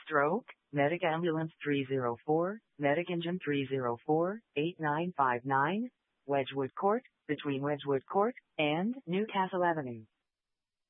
Stroke, Medic Ambulance 304, Medic Engine 304, 8959, Wedgwood Court, between Wedgwood Court and Newcastle Avenue.